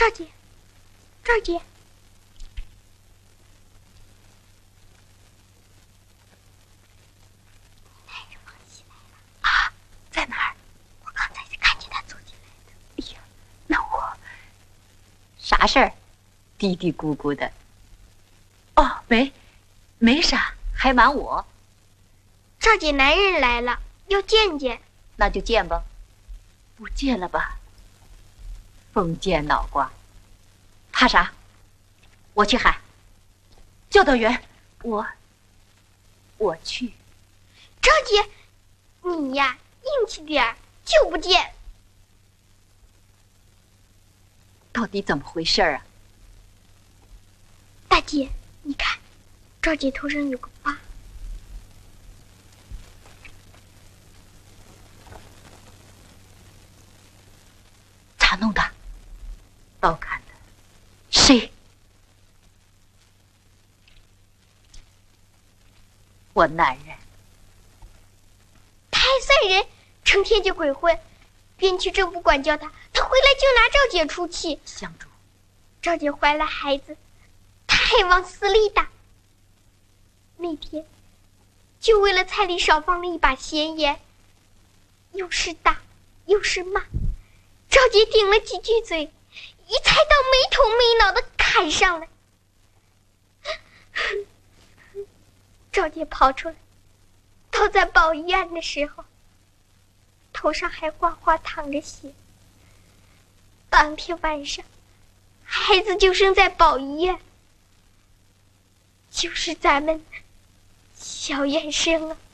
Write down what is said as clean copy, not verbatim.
赵姐，赵姐，男人往西来了啊，在哪儿？我刚才看见他走进来的。哎呀，那我啥事儿？嘀嘀咕咕的。 哦， 没啥，还瞒我。 赵姐，男人来了，要见见。 那就见吧。不见了吧？封建脑瓜，怕啥？我去喊。教导员，我去。 赵姐，你呀，硬气点儿，就不见。 到底怎么回事啊？ 大姐，你看，赵姐头上有个疤。 咋弄的？刀砍的。谁？我男人。 他还算人，成天就鬼混，边区政府管教他，他回来就拿赵姐出气。 香烛， 赵姐怀了孩子，他还往死里打。那天，就为了菜里少放了一把咸盐，又是打又是骂。赵姐顶了几句嘴，一菜刀没头没脑的砍上来。赵姐跑出来，倒在保医院的时候，头上还哗哗淌着血。当天晚上，孩子就生在保医院，就是咱们小院生啊。